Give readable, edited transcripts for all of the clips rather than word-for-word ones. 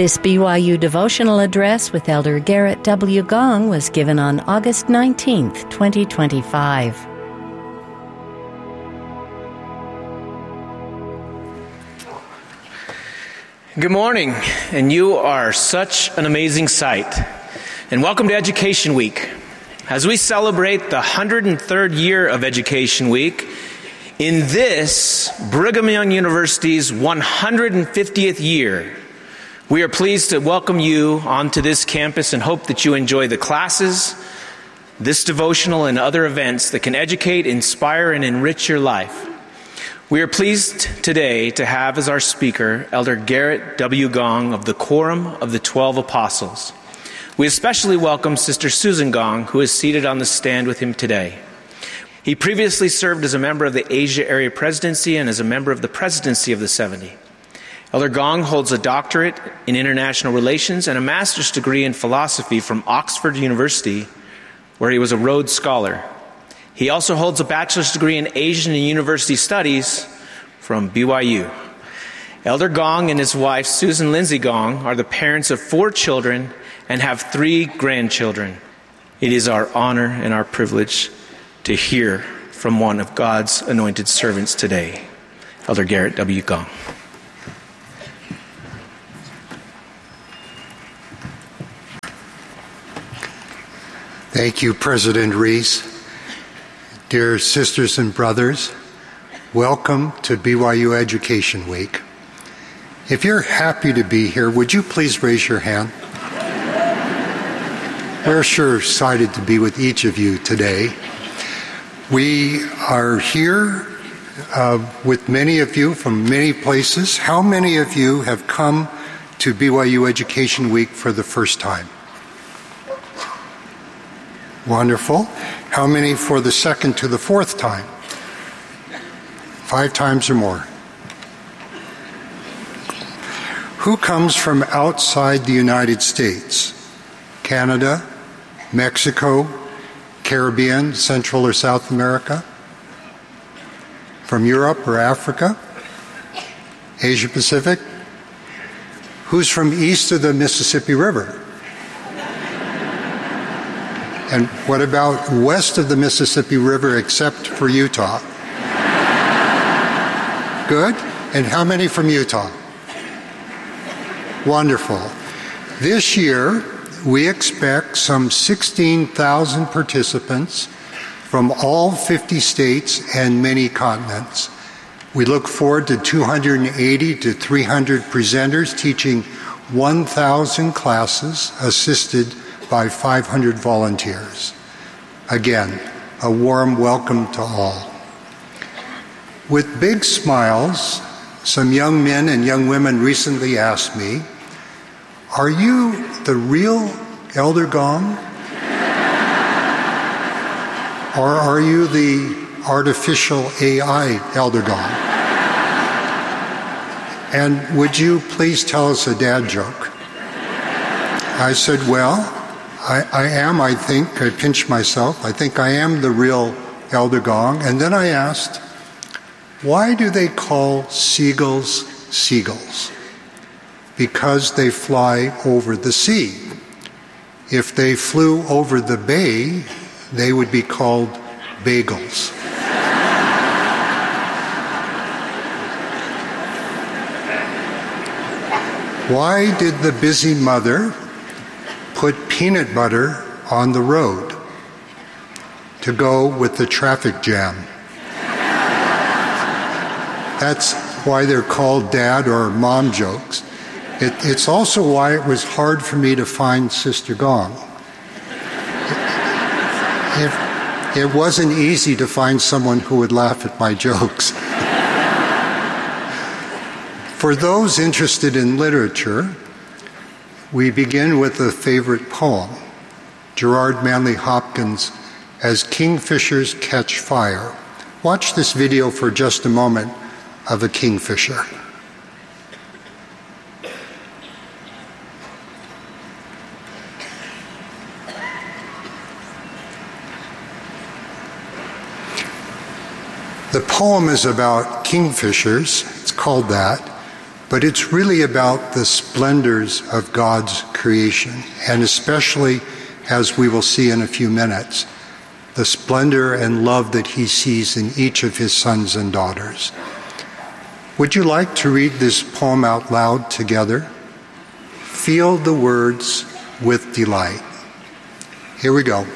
This BYU devotional address with Elder Garrett W. Gong was given on August 19th, 2025. Good morning, and you are such an amazing sight. And welcome to Education Week. As we celebrate the 103rd year of Education Week, in this Brigham Young University's 150th year, we are pleased to welcome you onto this campus and hope that you enjoy the classes, this devotional, and other events that can educate, inspire, and enrich your life. We are pleased today to have as our speaker Elder Garrett W. Gong of the Quorum of the 12 Apostles. We especially welcome Sister Susan Gong, who is seated on the stand with him today. He previously served as a member of the Asia Area Presidency and as a member of the Presidency of the 70. Elder Gong holds a doctorate in international relations and a master's degree in philosophy from Oxford University, where he was a Rhodes Scholar. He also holds a bachelor's degree in Asian and University Studies from BYU. Elder Gong and his wife, Susan Lindsay Gong, are the parents of 4 children and have 3 grandchildren. It is our honor and our privilege to hear from one of God's anointed servants today, Elder Garrett W. Gong. Thank you, President Reese. Dear sisters and brothers, welcome to BYU Education Week. If you're happy to be here, would you please raise your hand? We're sure excited to be with each of you today. We are here with many of you from many places. How many of you have come to BYU Education Week for the first time? Wonderful. How many for the second to the fourth time? 5 times or more. Who comes from outside the United States? Canada, Mexico, Caribbean, Central or South America? From Europe or Africa? Asia Pacific? Who's from east of the Mississippi River? And what about west of the Mississippi River except for Utah? Good. And how many from Utah? Wonderful. This year, we expect some 16,000 participants from all 50 states and many continents. We look forward to 280 to 300 presenters teaching 1,000 classes assisted by 500 volunteers. Again, a warm welcome to all. With big smiles, some young men and young women recently asked me, "Are you the real Elder Gong? Or are you the artificial AI Elder Gong? And would you please tell us a dad joke?" I said, well, I am, I think, I pinched myself, I think I am the real Elder Gong. And then I asked, why do they call seagulls seagulls? Because they fly over the sea. If they flew over the bay, they would be called bagels. Why did the busy mother put peanut butter on the road to go with the traffic jam? That's why they're called dad or mom jokes. It's also why it was hard for me to find Sister Gong. It wasn't easy to find someone who would laugh at my jokes. For those interested in literature, we begin with a favorite poem, Gerard Manley Hopkins' As Kingfishers Catch Fire. Watch this video for just a moment of a kingfisher. The poem is about kingfishers, it's called that, but it's really about the splendors of God's creation, and especially, as we will see in a few minutes, the splendor and love that he sees in each of his sons and daughters. Would you like to read this poem out loud together? Feel the words with delight. Here we go.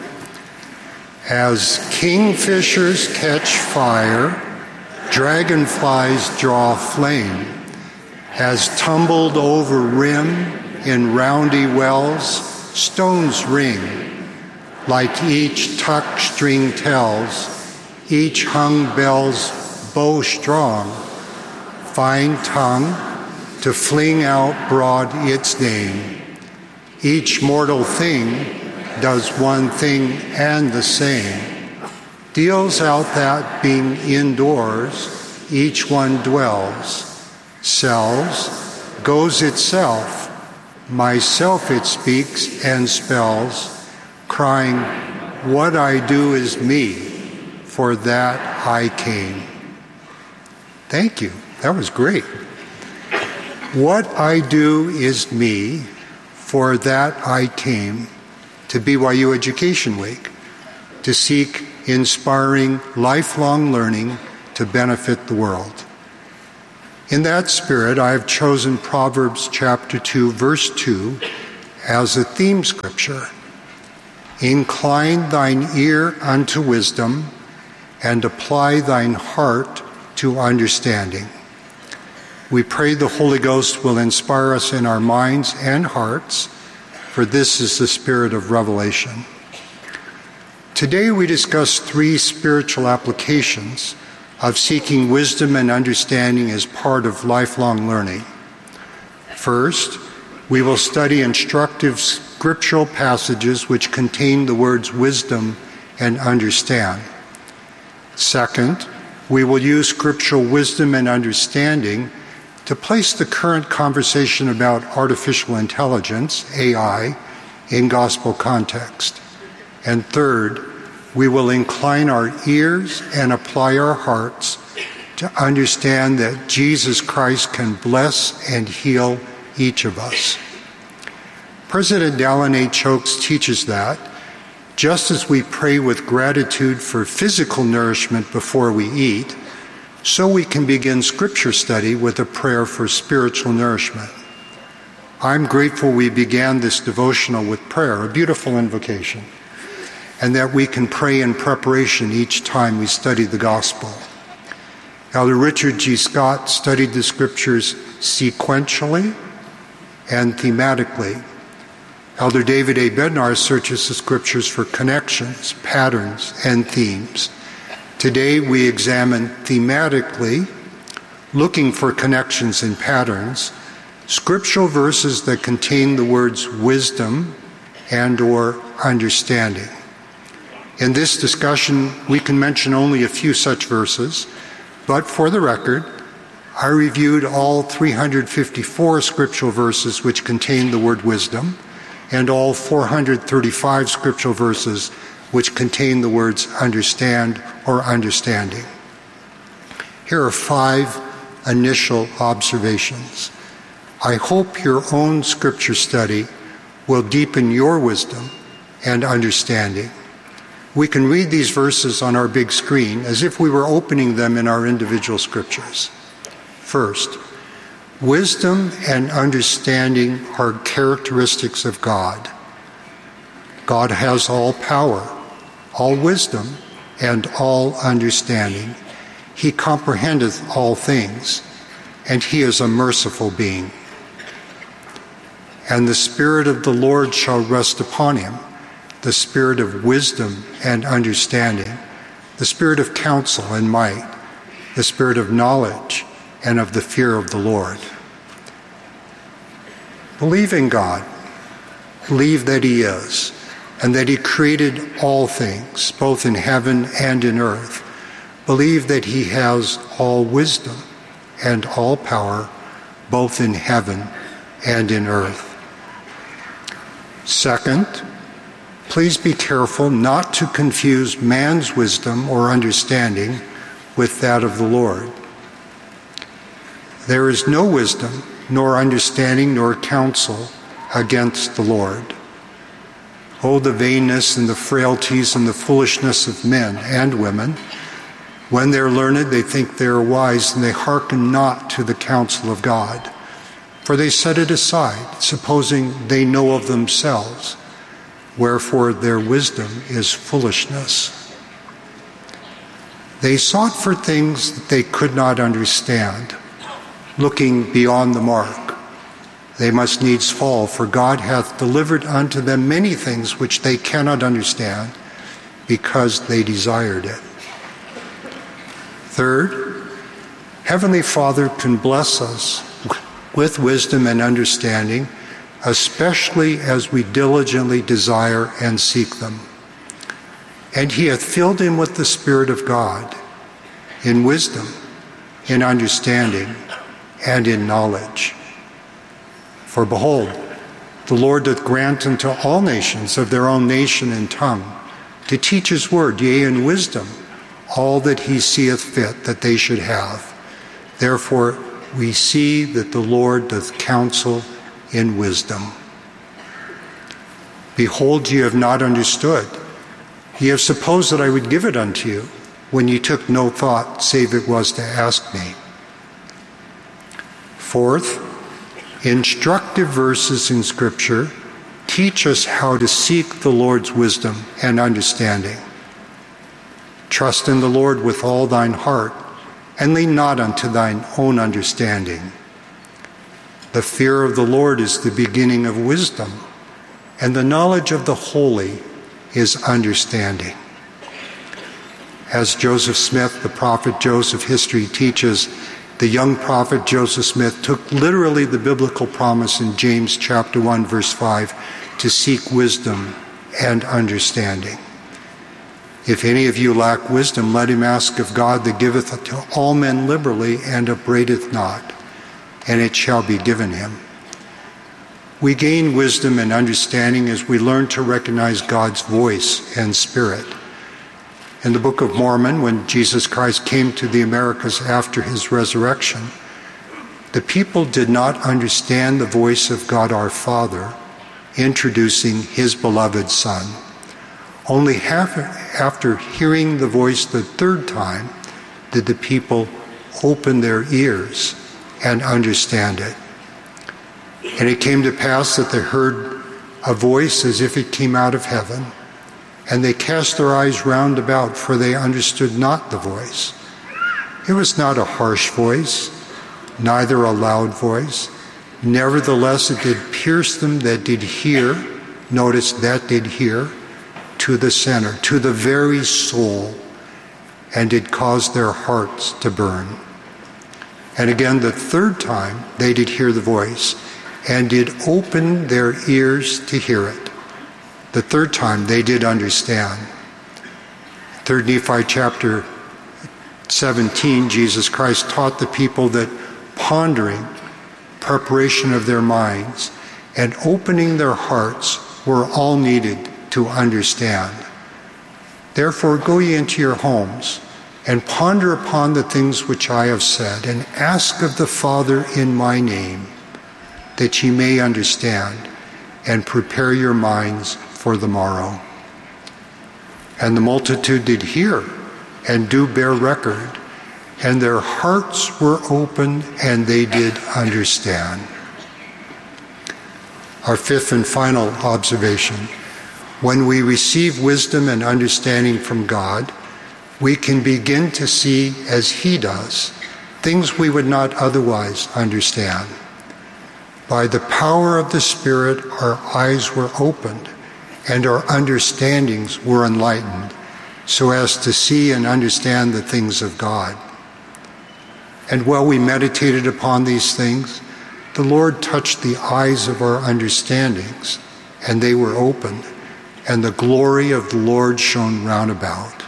As kingfishers catch fire, dragonflies draw flame, as tumbled over rim in roundy wells, stones ring, like each tuck string tells, each hung bell's bow strong, fine tongue to fling out broad its name. Each mortal thing does one thing and the same, deals out that being indoors, each one dwells, sells, goes itself, myself it speaks and spells, crying, what I do is me, for that I came. Thank you. That was great. What I do is me, for that I came to BYU Education Week, to seek inspiring lifelong learning to benefit the world. In that spirit, I have chosen Proverbs chapter 2, verse 2 as a theme scripture. Incline thine ear unto wisdom, and apply thine heart to understanding. We pray the Holy Ghost will inspire us in our minds and hearts, for this is the spirit of revelation. Today we discuss 3 spiritual applications of seeking wisdom and understanding as part of lifelong learning. First, we will study instructive scriptural passages which contain the words wisdom and understand. Second, we will use scriptural wisdom and understanding to place the current conversation about artificial intelligence, AI, in gospel context. And third, we will incline our ears and apply our hearts to understand that Jesus Christ can bless and heal each of us. President Dallin H. Oaks teaches that just as we pray with gratitude for physical nourishment before we eat, so we can begin scripture study with a prayer for spiritual nourishment. I'm grateful we began this devotional with prayer, a beautiful invocation, and that we can pray in preparation each time we study the gospel. Elder Richard G. Scott studied the scriptures sequentially and thematically. Elder David A. Bednar searches the scriptures for connections, patterns, and themes. Today we examine thematically, looking for connections and patterns, scriptural verses that contain the words wisdom and or understanding. In this discussion, we can mention only a few such verses, but for the record, I reviewed all 354 scriptural verses which contain the word wisdom, and all 435 scriptural verses which contain the words understand or understanding. Here are 5 initial observations. I hope your own scripture study will deepen your wisdom and understanding. We can read these verses on our big screen as if we were opening them in our individual scriptures. First, wisdom and understanding are characteristics of God. God has all power, all wisdom, and all understanding. He comprehendeth all things, and he is a merciful being. And the Spirit of the Lord shall rest upon him, the Spirit of wisdom and understanding, the Spirit of counsel and might, the Spirit of knowledge and of the fear of the Lord. Believe in God. Believe that he is, and that he created all things, both in heaven and in earth. Believe that he has all wisdom and all power, both in heaven and in earth. Second, please be careful not to confuse man's wisdom or understanding with that of the Lord. There is no wisdom, nor understanding, nor counsel against the Lord. Oh, the vainness and the frailties and the foolishness of men and women. When they are learned, they think they are wise, and they hearken not to the counsel of God. For they set it aside, supposing they know of themselves. Wherefore their wisdom is foolishness. They sought for things that they could not understand, looking beyond the mark. They must needs fall, for God hath delivered unto them many things which they cannot understand, because they desired it. Third, Heavenly Father can bless us with wisdom and understanding, especially as we diligently desire and seek them. And he hath filled him with the Spirit of God, in wisdom, in understanding, and in knowledge. For behold, the Lord doth grant unto all nations of their own nation and tongue to teach his word, yea, in wisdom, all that he seeth fit that they should have. Therefore we see that the Lord doth counsel in wisdom. Behold, ye have not understood. Ye have supposed that I would give it unto you, when ye took no thought, save it was to ask me. Fourth, instructive verses in Scripture teach us how to seek the Lord's wisdom and understanding. Trust in the Lord with all thine heart, and lean not unto thine own understanding. The fear of the Lord is the beginning of wisdom, and the knowledge of the holy is understanding. As Joseph Smith, the prophet Joseph history teaches, the young prophet Joseph Smith took literally the biblical promise in James chapter 1, verse 5, to seek wisdom and understanding. If any of you lack wisdom, let him ask of God that giveth to all men liberally and upbraideth not, and it shall be given him. We gain wisdom and understanding as we learn to recognize God's voice and spirit. In the Book of Mormon, when Jesus Christ came to the Americas after his resurrection, the people did not understand the voice of God our Father introducing his beloved Son. Only after hearing the voice the third time did the people open their ears and understand it. And it came to pass that they heard a voice as if it came out of heaven, and they cast their eyes round about, for they understood not the voice. It was not a harsh voice, neither a loud voice. Nevertheless, it did pierce them that did hear, notice that did hear, to the center, to the very soul, and did cause their hearts to burn. And again, the third time, they did hear the voice, and did open their ears to hear it. The third time, they did understand. 3 Nephi chapter 17, Jesus Christ taught the people that pondering, preparation of their minds, and opening their hearts were all needed to understand. Therefore go ye into your homes, and ponder upon the things which I have said, and ask of the Father in my name, that ye may understand, and prepare your minds for the morrow. And the multitude did hear, and do bear record, and their hearts were opened, and they did understand. Our fifth and final observation: when we receive wisdom and understanding from God, we can begin to see as he does things we would not otherwise understand. By the power of the Spirit, our eyes were opened and our understandings were enlightened, so as to see and understand the things of God. And while we meditated upon these things, the Lord touched the eyes of our understandings, and they were opened, and the glory of the Lord shone round about.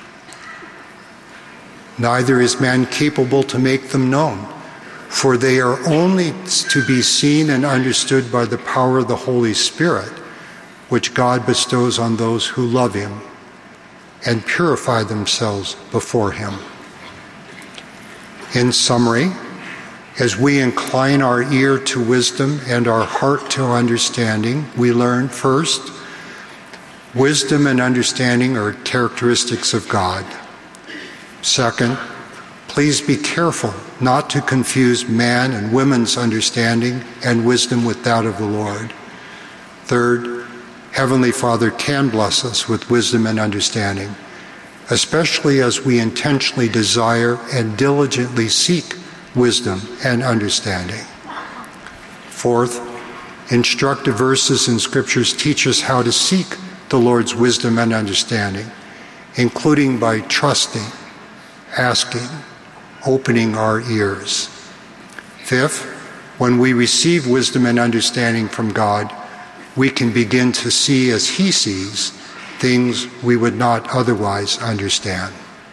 Neither is man capable to make them known, for they are only to be seen and understood by the power of the Holy Spirit, which God bestows on those who love him and purify themselves before him. In summary, As we incline our ear to wisdom and our heart to understanding, we learn first, wisdom and understanding are characteristics of God. Second, please be careful not to confuse man and woman's understanding and wisdom with that of the Lord. Third, Heavenly Father can bless us with wisdom and understanding, especially as we intentionally desire and diligently seek wisdom and understanding. Fourth, instructive verses in Scriptures teach us how to seek the Lord's wisdom and understanding, including by trusting, asking, opening our ears. Fifth, when we receive wisdom and understanding from God, we can begin to see as He sees things we would not otherwise understand.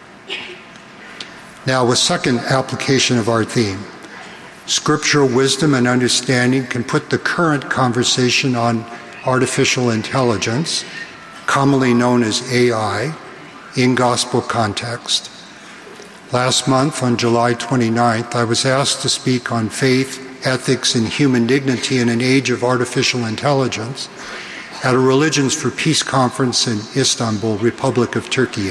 Now, a second application of our theme. Scriptural wisdom and understanding can put the current conversation on artificial intelligence, commonly known as AI, in gospel context. Last month, on July 29th, I was asked to speak on faith, ethics, and human dignity in an age of artificial intelligence at a Religions for Peace conference in Istanbul, Republic of Turkey.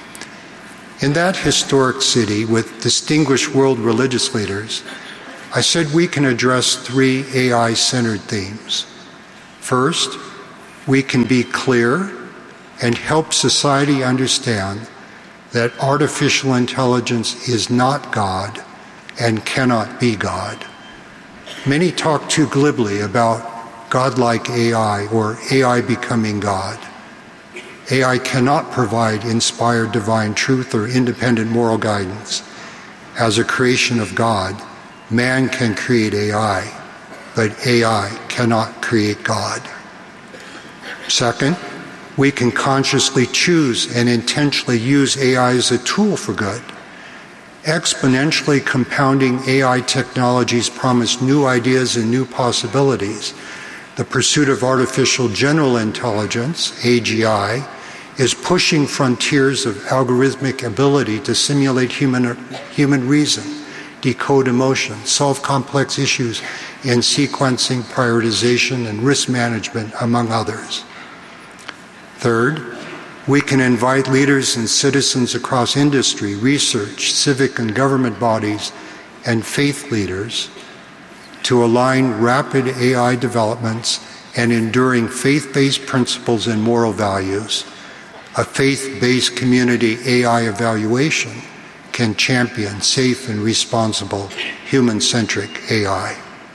In that historic city with distinguished world religious leaders, I said we can address three AI-centered themes. First, we can be clear and help society understand that artificial intelligence is not God and cannot be God. Many talk too glibly about godlike AI or AI becoming God. AI cannot provide inspired divine truth or independent moral guidance. As a creation of God, man can create AI, but AI cannot create God. Second, we can consciously choose and intentionally use AI as a tool for good. Exponentially compounding AI technologies promise new ideas and new possibilities. The pursuit of artificial general intelligence, AGI, is pushing frontiers of algorithmic ability to simulate human reason, decode emotion, solve complex issues in sequencing, prioritization, and risk management, among others. Third, we can invite leaders and citizens across industry, research, civic and government bodies, and faith leaders to align rapid AI developments and enduring faith-based principles and moral values. A faith-based community AI evaluation can champion safe and responsible human-centric AI.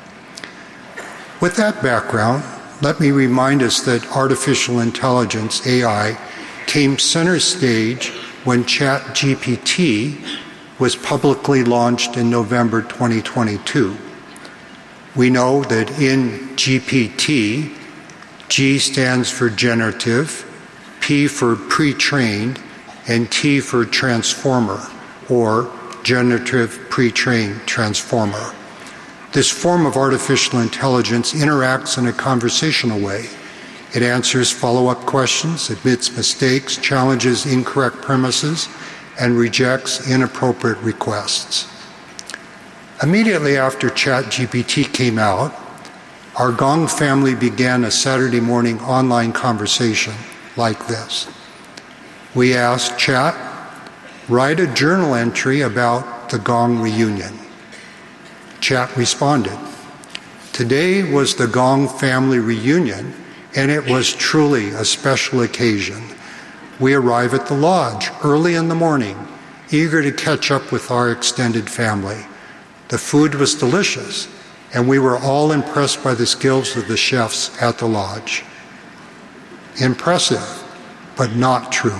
With that background, let me remind us that artificial intelligence, AI, came center stage when ChatGPT was publicly launched in November 2022. We know that in GPT, G stands for generative, P for pre-trained, and T for transformer, or generative pre-trained transformer. This form of artificial intelligence interacts in a conversational way. It answers follow-up questions, admits mistakes, challenges incorrect premises, and rejects inappropriate requests. Immediately after ChatGPT came out, our Gong family began a Saturday morning online conversation like this. We asked Chat, write a journal entry about the Gong reunion. Chat responded, today was the Gong family reunion, and it was truly a special occasion. We arrive at the lodge early in the morning, eager to catch up with our extended family. The food was delicious, and we were all impressed by the skills of the chefs at the lodge. Impressive, but not true.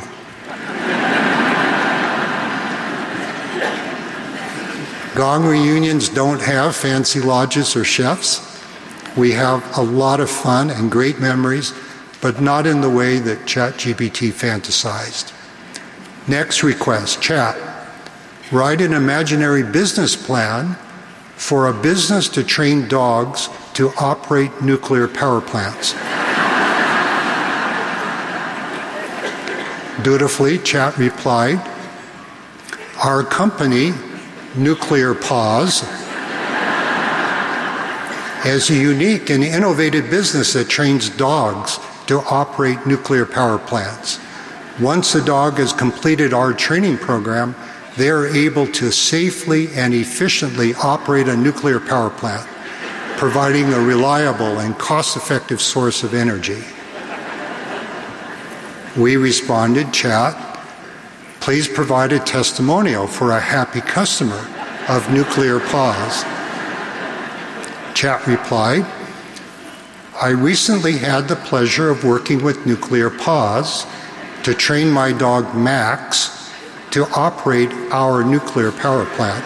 Gong reunions don't have fancy lodges or chefs. We have a lot of fun and great memories, but not in the way that ChatGPT fantasized. Next request, Chat, write an imaginary business plan for a business to train dogs to operate nuclear power plants. Dutifully, Chat replied, our company, Nuclear Pause, as a unique and innovative business that trains dogs to operate nuclear power plants. Once a dog has completed our training program, they are able to safely and efficiently operate a nuclear power plant, providing a reliable and cost-effective source of energy. We responded, chat, please provide a testimonial for a happy customer of Nuclear Pause. Chat replied, I recently had the pleasure of working with Nuclear Pause to train my dog Max to operate our nuclear power plant.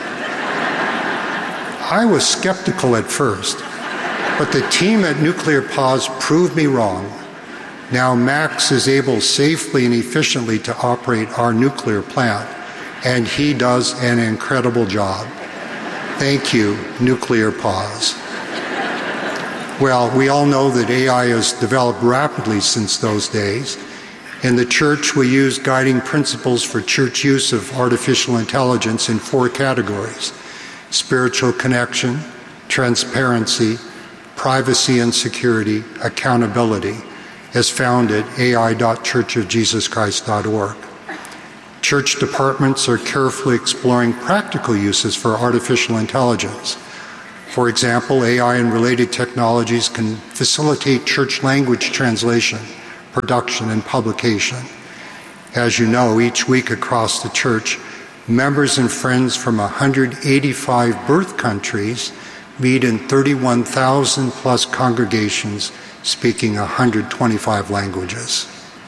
I was skeptical at first, but the team at Nuclear Pause proved me wrong. Now Max is able safely and efficiently to operate our nuclear plant, and he does an incredible job. Thank you, Nuclear Pause. Well, we all know that AI has developed rapidly since those days. In the church, we use guiding principles for church use of artificial intelligence in 4 categories: spiritual connection, transparency, privacy and security, accountability, as found at ai.churchofjesuschrist.org. Church departments are carefully exploring practical uses for artificial intelligence. For example, AI and related technologies can facilitate church language translation, production, and publication. As you know, each week across the church, members and friends from 185 birth countries meet in 31,000 plus congregations speaking 125 languages.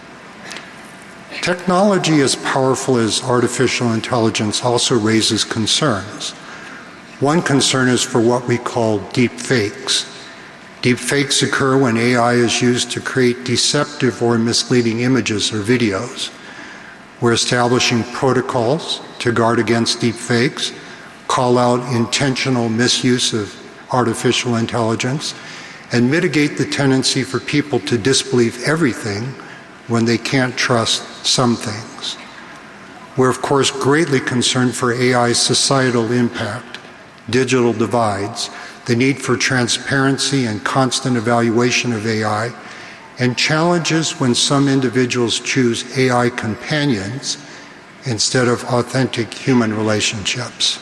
Technology as powerful as artificial intelligence also raises concerns. One concern is for what we call deep fakes. Deep fakes occur when AI is used to create deceptive or misleading images or videos. We're establishing protocols to guard against deep fakes, call out intentional misuse of artificial intelligence, and mitigate the tendency for people to disbelieve everything when they can't trust some things. We're of course greatly concerned for AI's societal impact, digital divides, the need for transparency and constant evaluation of AI, and challenges when some individuals choose AI companions instead of authentic human relationships.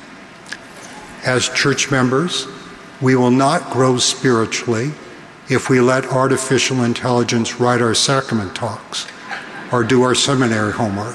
As church members, we will not grow spiritually if we let artificial intelligence write our sacrament talks or do our seminary homework.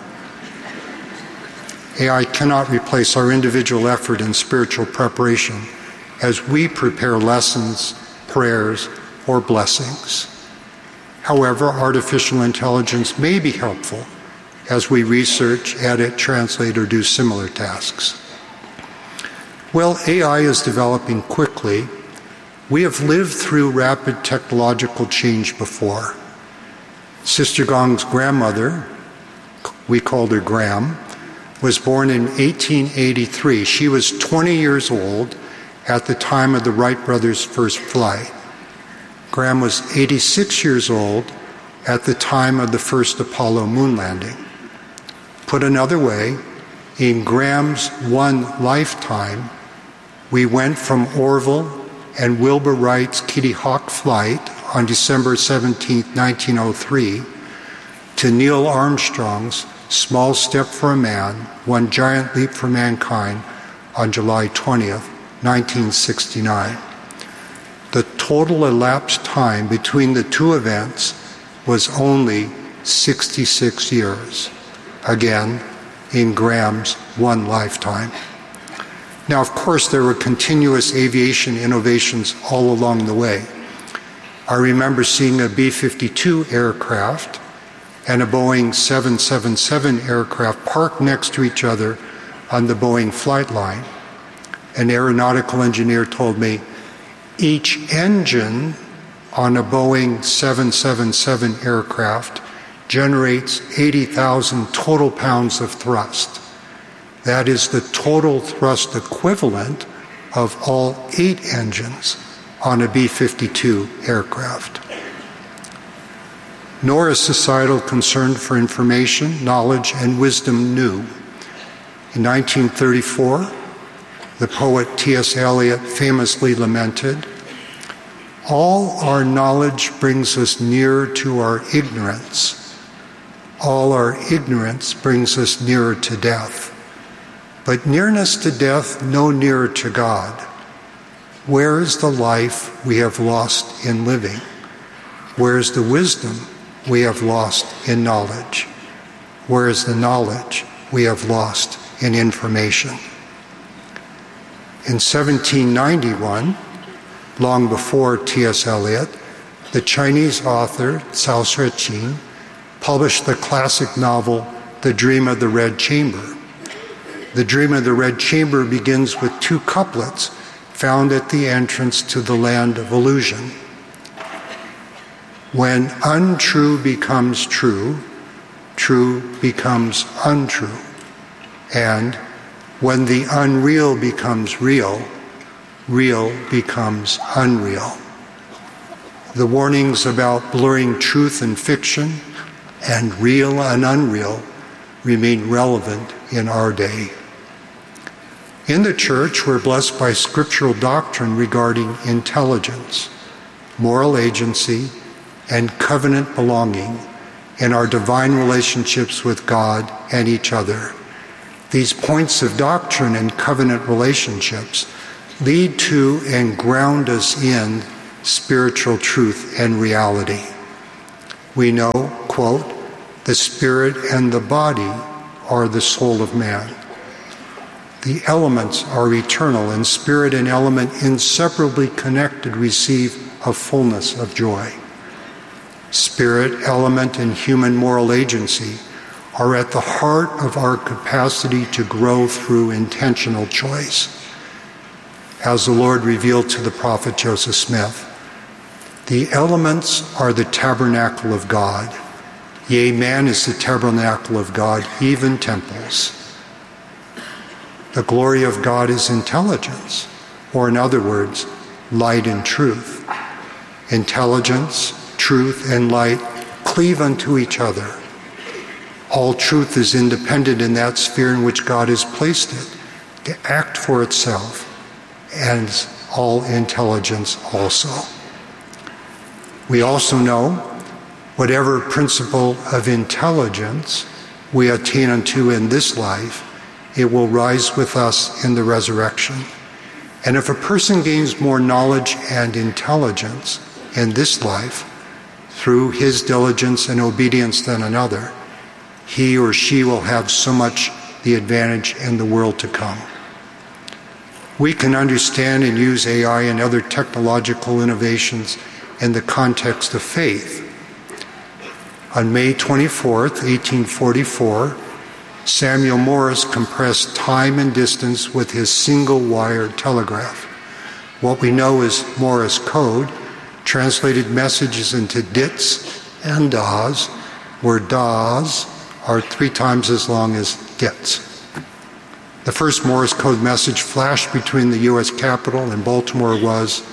AI cannot replace our individual effort in spiritual preparation as we prepare lessons, prayers, or blessings. However, artificial intelligence may be helpful as we research, edit, translate, or do similar tasks. Well, AI is developing quickly. We have lived through rapid technological change before. Sister Gong's grandmother, we called her Gram, was born in 1883. She was 20 years old at the time of the Wright brothers' first flight. Gram was 86 years old at the time of the first Apollo moon landing. Put another way, in Gram's one lifetime, we went from Orville and Wilbur Wright's Kitty Hawk flight on December 17, 1903, to Neil Armstrong's Small Step for a Man, One Giant Leap for Mankind on July 20th, 1969. The total elapsed time between the two events was only 66 years, again, in Gram's one lifetime. Now, of course, there were continuous aviation innovations all along the way. I remember seeing a B-52 aircraft and a Boeing 777 aircraft parked next to each other on the Boeing flight line. An aeronautical engineer told me each engine on a Boeing 777 aircraft generates 80,000 total pounds of thrust. That is the total thrust equivalent of all 8 engines on a B-52 aircraft. Nor is societal concern for information, knowledge, and wisdom new. In 1934, the poet T.S. Eliot famously lamented, All our knowledge brings us nearer to our ignorance. All our ignorance brings us nearer to death. But nearness to death, no nearer to God. Where is the life we have lost in living? Where is the wisdom we have lost in knowledge? Where is the knowledge we have lost in information? In 1791, long before T.S. Eliot, the Chinese author Cao Shih-ch'in published the classic novel The Dream of the Red Chamber. The Dream of the Red Chamber begins with 2 couplets found at the entrance to the land of illusion. When untrue becomes true, true becomes untrue. And when the unreal becomes real, real becomes unreal. The warnings about blurring truth and fiction and real and unreal remain relevant in our day. In the church, we're blessed by scriptural doctrine regarding intelligence, moral agency, and covenant belonging in our divine relationships with God and each other. These points of doctrine and covenant relationships lead to and ground us in spiritual truth and reality. We know, quote, the spirit and the body are the soul of man. The elements are eternal, and spirit and element inseparably connected receive a fullness of joy. Spirit, element, and human moral agency are at the heart of our capacity to grow through intentional choice. As the Lord revealed to the prophet Joseph Smith, the elements are the tabernacle of God. Yea, man is the tabernacle of God, even temples. The glory of God is intelligence, or in other words, light and truth. Intelligence, truth, and light cleave unto each other. All truth is independent in that sphere in which God has placed it, to act for itself, and all intelligence also. We also know whatever principle of intelligence we attain unto in this life, it will rise with us in the resurrection. And if a person gains more knowledge and intelligence in this life through his diligence and obedience than another, he or she will have so much the advantage in the world to come. We can understand and use AI and other technological innovations in the context of faith. On May 24th, 1844, Samuel Morse compressed time and distance with his single-wire telegraph. What we know as Morse code translated messages into dits and das, where das are 3 times as long as dits. The first Morse code message flashed between the U.S. Capitol and Baltimore was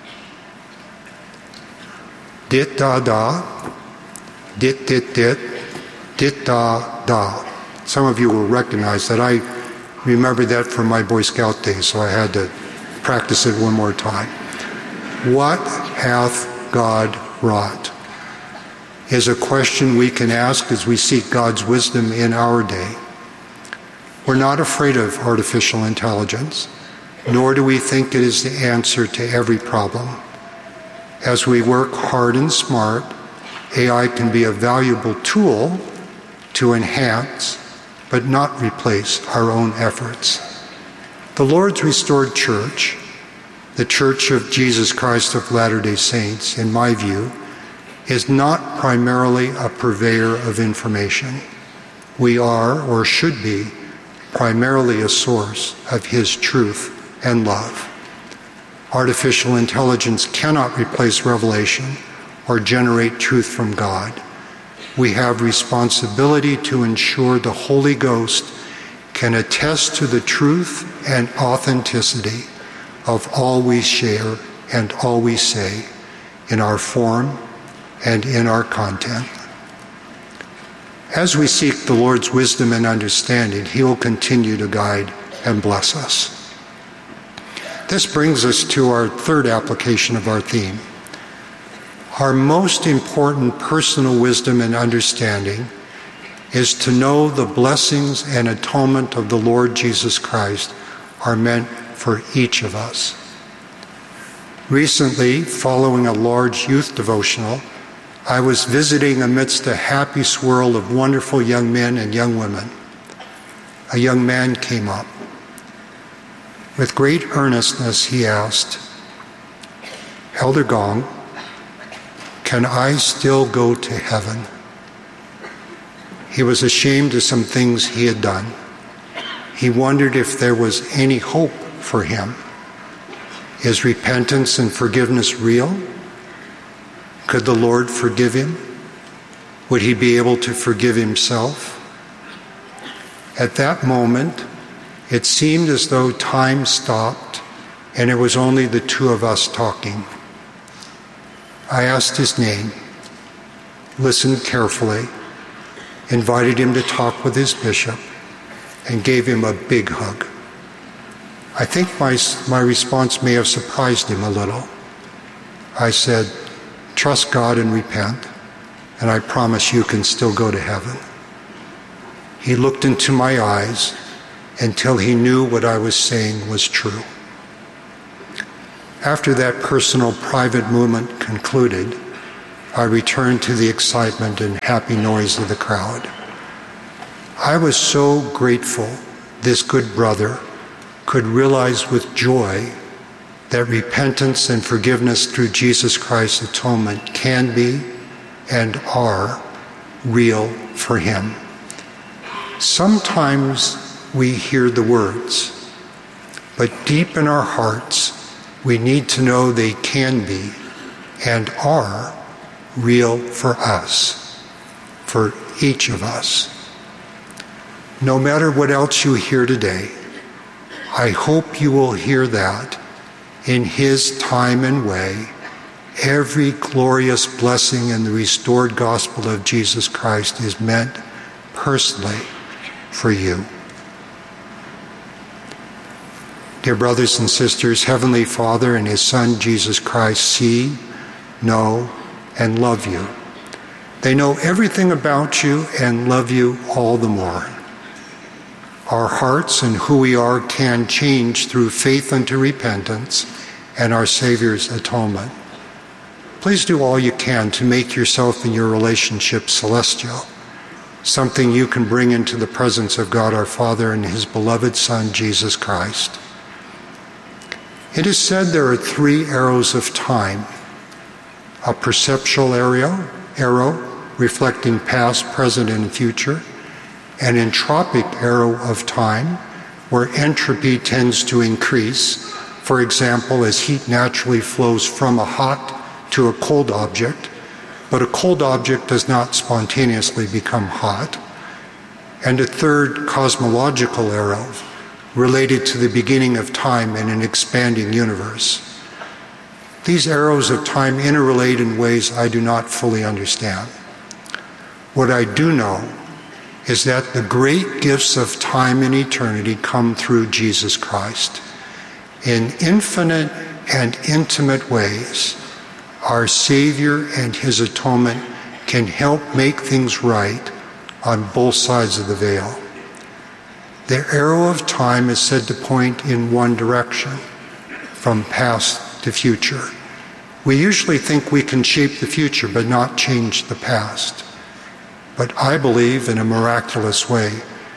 dit da da, dit dit dit, dit da da. Some of you will recognize that. I remember that from my Boy Scout days, so I had to practice it one more time. What hath God wrought? Is a question we can ask as we seek God's wisdom in our day. We're not afraid of artificial intelligence, nor do we think it is the answer to every problem. As we work hard and smart, AI can be a valuable tool to enhance, but not replace our own efforts. The Lord's restored church, the Church of Jesus Christ of Latter-day Saints, in my view, is not primarily a purveyor of information. We are, or should be, primarily a source of His truth and love. Artificial intelligence cannot replace revelation or generate truth from God. We have responsibility to ensure the Holy Ghost can attest to the truth and authenticity of all we share and all we say in our form and in our content. As we seek the Lord's wisdom and understanding, He will continue to guide and bless us. This brings us to our third application of our theme, Our most important personal wisdom and understanding is to know the blessings and atonement of the Lord Jesus Christ are meant for each of us. Recently, following a large youth devotional, I was visiting amidst a happy swirl of wonderful young men and young women. A young man came up. With great earnestness, he asked, "Elder Gong, can I still go to heaven?" He was ashamed of some things he had done. He wondered if there was any hope for him. Is repentance and forgiveness real? Could the Lord forgive him? Would he be able to forgive himself? At that moment, it seemed as though time stopped and it was only the two of us talking. I asked his name, listened carefully, invited him to talk with his bishop, and gave him a big hug. I think my response may have surprised him a little. I said, "Trust God and repent, and I promise you can still go to heaven." He looked into my eyes until he knew what I was saying was true. After that personal, private moment concluded, I returned to the excitement and happy noise of the crowd. I was so grateful this good brother could realize with joy that repentance and forgiveness through Jesus Christ's atonement can be and are real for him. Sometimes we hear the words, but deep in our hearts, we need to know they can be and are real for us, for each of us. No matter what else you hear today, I hope you will hear that in his time and way, every glorious blessing in the restored gospel of Jesus Christ is meant personally for you. Dear brothers and sisters, Heavenly Father and his Son Jesus Christ see, know, and love you. They know everything about you and love you all the more. Our hearts and who we are can change through faith unto repentance and our Savior's atonement. Please do all you can to make yourself and your relationship celestial, something you can bring into the presence of God our Father and his beloved Son, Jesus Christ. It is said there are 3 arrows of time: a perceptual arrow reflecting past, present, and future, an entropic arrow of time where entropy tends to increase, for example, as heat naturally flows from a hot to a cold object, but a cold object does not spontaneously become hot, and a third cosmological arrow related to the beginning of time in an expanding universe. These arrows of time interrelate in ways I do not fully understand. What I do know is that the great gifts of time and eternity come through Jesus Christ. In infinite and intimate ways, our Savior and his atonement can help make things right on both sides of the veil. The arrow of time is said to point in one direction, from past to future. We usually think we can shape the future but not change the past. But I believe in a miraculous way,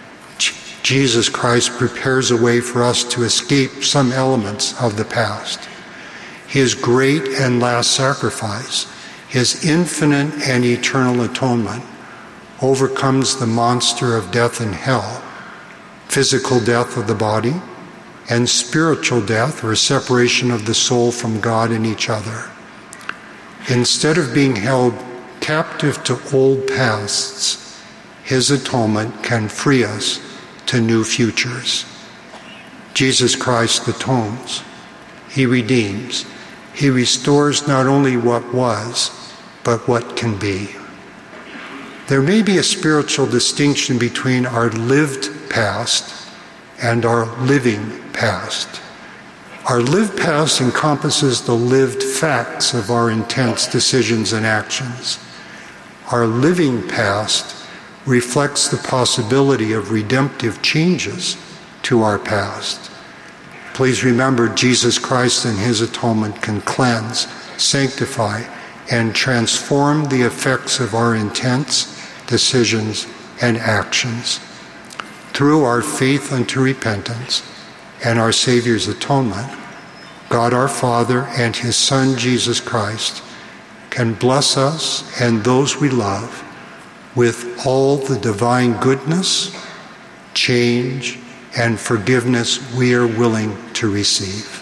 Jesus Christ prepares a way for us to escape some elements of the past. His great and last sacrifice, his infinite and eternal atonement, overcomes the monster of death and hell, physical death of the body, and spiritual death or separation of the soul from God and each other. Instead of being held captive to old pasts, his atonement can free us to new futures. Jesus Christ atones. He redeems. He restores not only what was, but what can be. There may be a spiritual distinction between our lived past and our living past. Our lived past encompasses the lived facts of our intents, decisions, and actions. Our living past reflects the possibility of redemptive changes to our past. Please remember, Jesus Christ and his atonement can cleanse, sanctify, and transform the effects of our intents, decisions, and actions. Through our faith unto repentance and our Savior's atonement, God our Father and his Son Jesus Christ can bless us and those we love with all the divine goodness, change, and forgiveness we are willing to receive.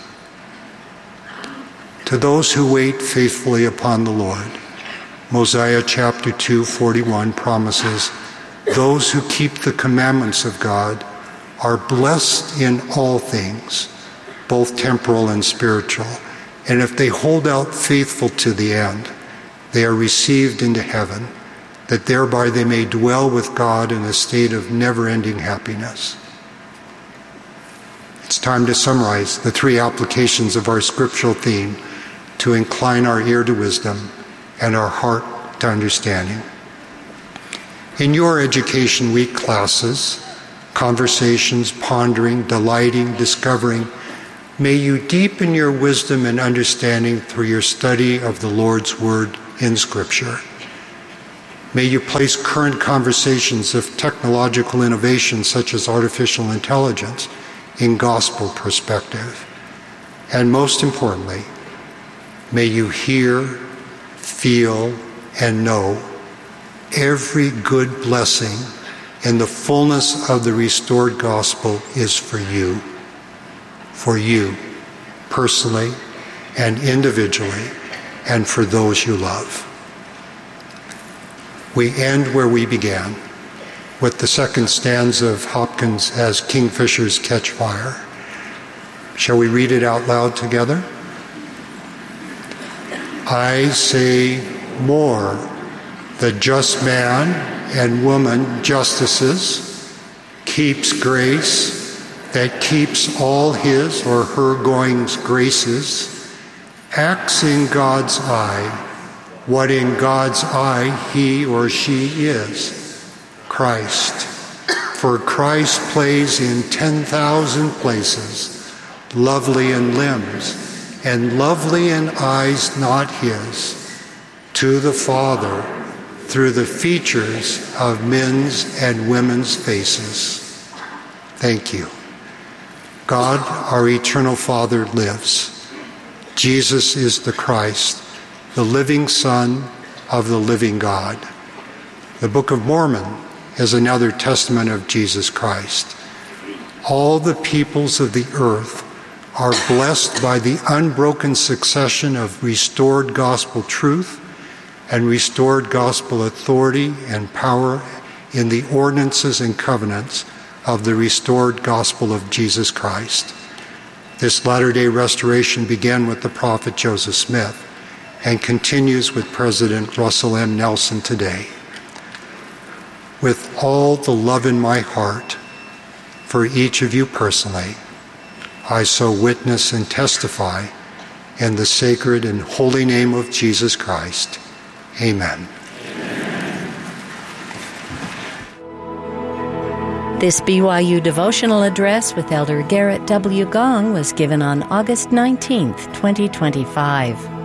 To those who wait faithfully upon the Lord, Mosiah chapter 2:41 promises, those who keep the commandments of God are blessed in all things, both temporal and spiritual. And if they hold out faithful to the end, they are received into heaven, that thereby they may dwell with God in a state of never-ending happiness. It's time to summarize the three applications of our scriptural theme to incline our ear to wisdom and our heart to understanding. In your Education Week classes, conversations, pondering, delighting, discovering, may you deepen your wisdom and understanding through your study of the Lord's Word in Scripture. May you place current conversations of technological innovation such as artificial intelligence in gospel perspective. And most importantly, may you hear, feel, and know every good blessing in the fullness of the restored gospel is for you personally and individually, and for those you love. We end where we began, with the second stanza of Hopkins' As Kingfishers Catch Fire. Shall we read it out loud together? I say more, the just man and woman justices keeps grace that keeps all his or her goings graces, acts in God's eye what in God's eye he or she is, Christ. For Christ plays in 10,000 places, lovely in limbs, and lovely in eyes not his, to the Father through the features of men's and women's faces. Thank you. God, our eternal Father, lives. Jesus is the Christ, the living Son of the living God. The Book of Mormon is another testament of Jesus Christ. All the peoples of the earth are blessed by the unbroken succession of restored gospel truth and restored gospel authority and power in the ordinances and covenants of the restored gospel of Jesus Christ. This latter-day restoration began with the prophet Joseph Smith and continues with President Russell M. Nelson today. With all the love in my heart for each of you personally, I so witness and testify in the sacred and holy name of Jesus Christ. Amen. This BYU devotional address with Elder Garrett W. Gong was given on August 19th, 2025.